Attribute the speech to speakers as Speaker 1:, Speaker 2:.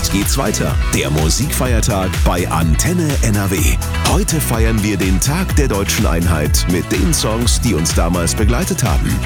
Speaker 1: Jetzt geht's weiter. Der Musikfeiertag bei Antenne NRW. Heute feiern wir den Tag der Deutschen Einheit mit den Songs, die uns damals begleitet haben.